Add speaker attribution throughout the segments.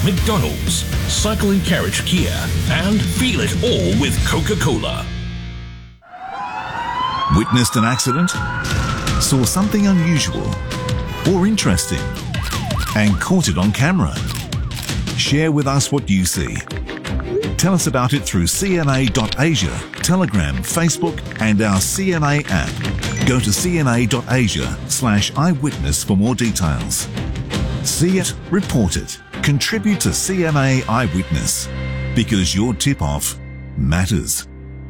Speaker 1: McDonald's, Cycle and Carriage Kia, and feel it all with Coca-Cola.
Speaker 2: Witnessed an accident? Saw something unusual or interesting and caught it on camera? Share with us what you see. Tell us about it through cna.asia, Telegram, Facebook and our CNA app. Go to cna.asia/eyewitness for more details. See it, report it, contribute to CNA Eyewitness, because your tip-off matters.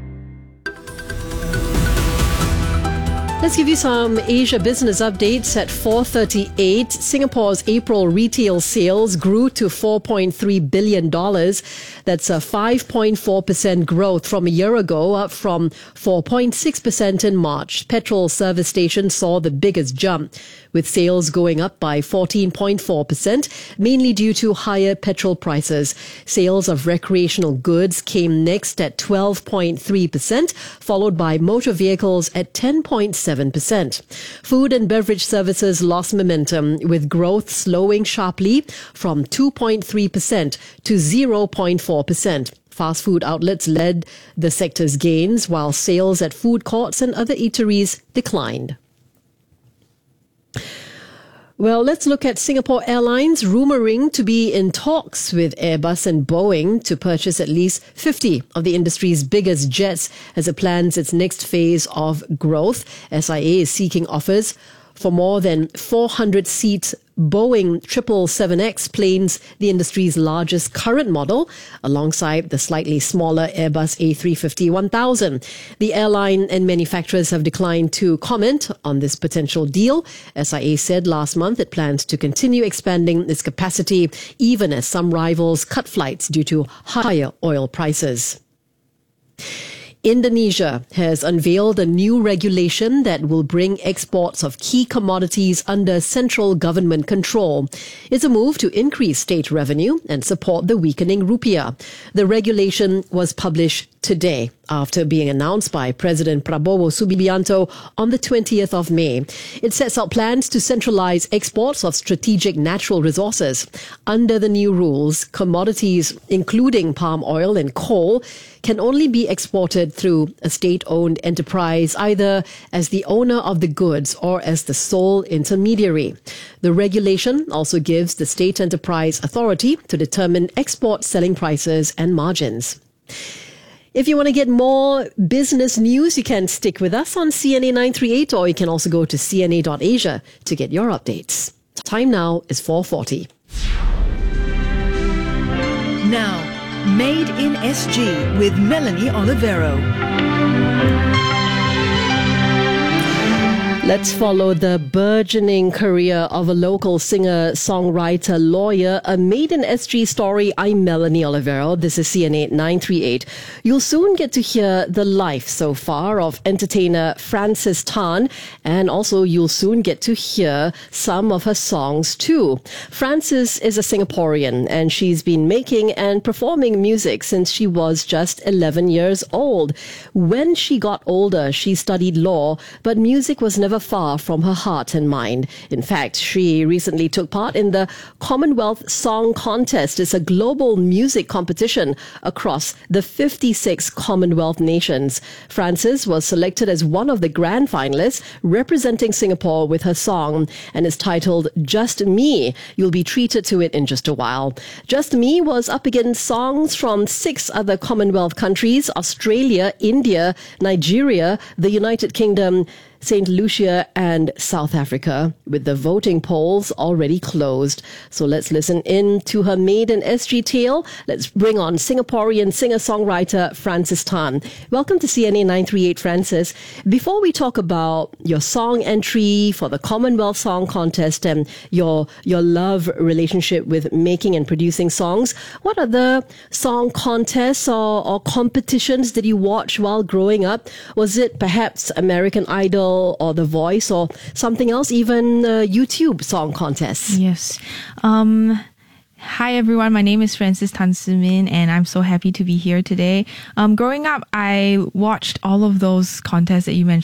Speaker 3: Let's give you some Asia business updates at 4:38. Singapore's April retail sales grew to $4.3 billion. That's a 5.4% growth from a year ago, up from 4.6% in March. Petrol service stations saw the biggest jump, with sales going up by 14.4%, mainly due to higher petrol prices. Sales of recreational goods came next at 12.3%, followed by motor vehicles at 10.7%. Food and beverage services lost momentum, with growth slowing sharply from 2.3% to 0.4%. Fast food outlets led the sector's gains, while sales at food courts and other eateries declined. Well, let's look at Singapore Airlines, rumouring to be in talks with Airbus and Boeing to purchase at least 50 of the industry's biggest jets as it plans its next phase of growth. SIA is seeking offers for more than 400-seat Boeing 777X planes, the industry's largest current model, alongside the slightly smaller Airbus A350-1000. The airline and manufacturers have declined to comment on this potential deal. SIA said last month it plans to continue expanding its capacity, even as some rivals cut flights due to higher oil prices. Indonesia has unveiled a new regulation that will bring exports of key commodities under central government control. It's a move to increase state revenue and support the weakening rupiah. The regulation was published today after being announced by President Prabowo Subianto on the 20th of May. It sets out plans to centralize exports of strategic natural resources. Under the new rules, commodities including palm oil and coal can only be exported through a state-owned enterprise, either as the owner of the goods or as the sole intermediary. The regulation also gives the state enterprise authority to determine export selling prices and margins. If you want to get more business news, you can stick with us on CNA 938, or you can also go to cna.asia to get your updates. Time now is 4:40.
Speaker 4: Now, Made in SG with Melanie Olivero.
Speaker 3: Let's follow the burgeoning career of a local singer, songwriter, lawyer, a Made in SG story. I'm Melanie Olivero. This is CNA 938. You'll soon get to hear the life so far of entertainer Frances Tan, and also you'll soon get to hear some of her songs too. Frances is a Singaporean, and she's been making and performing music since she was just 11 years old. When she got older, she studied law, but music was never far from her heart and mind. In fact, she recently took part in the Commonwealth Song Contest. It's a global music competition across the 56 Commonwealth nations. Frances was selected as one of the grand finalists, representing Singapore with her song, and is titled Just Me. You'll be treated to it in just a while. Just Me was up against songs from 6 other Commonwealth countries: Australia, India, Nigeria, the United Kingdom, St. Lucia and South Africa, with the voting polls already closed. So let's listen in to her Made in SG tale. Let's bring on Singaporean singer-songwriter Frances Tan. Welcome to CNA 938, Frances. Before we talk about your song entry for the Commonwealth Song Contest and your love relationship with making and producing songs, what other song contests or competitions did you watch while growing up? Was it perhaps American Idol or The Voice or something else, even YouTube song contests?
Speaker 5: Yes. Hi everyone, my name is Frances Tan Simin and I'm so happy to be here today. Growing up, I watched all of those contests that you mentioned